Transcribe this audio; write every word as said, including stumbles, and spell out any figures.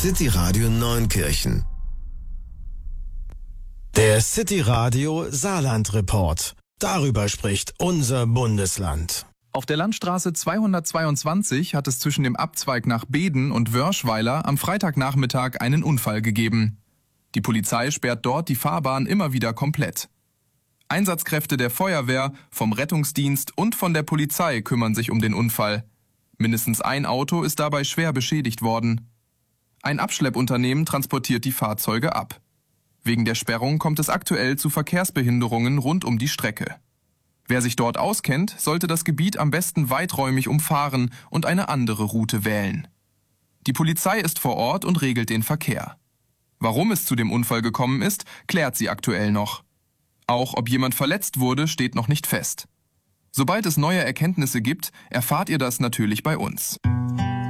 City Radio Neunkirchen. Der City Radio Saarland Report. Darüber spricht unser Bundesland. Auf der Landstraße zweihundertzweiundzwanzig hat es zwischen dem Abzweig nach Beeden und Wörschweiler am Freitagnachmittag einen Unfall gegeben. Die Polizei sperrt dort die Fahrbahn immer wieder komplett. Einsatzkräfte der Feuerwehr, vom Rettungsdienst und von der Polizei kümmern sich um den Unfall. Mindestens ein Auto ist dabei schwer beschädigt worden. Ein Abschleppunternehmen transportiert die Fahrzeuge ab. Wegen der Sperrung kommt es aktuell zu Verkehrsbehinderungen rund um die Strecke. Wer sich dort auskennt, sollte das Gebiet am besten weiträumig umfahren und eine andere Route wählen. Die Polizei ist vor Ort und regelt den Verkehr. Warum es zu dem Unfall gekommen ist, klärt sie aktuell noch. Auch ob jemand verletzt wurde, steht noch nicht fest. Sobald es neue Erkenntnisse gibt, erfahrt ihr das natürlich bei uns.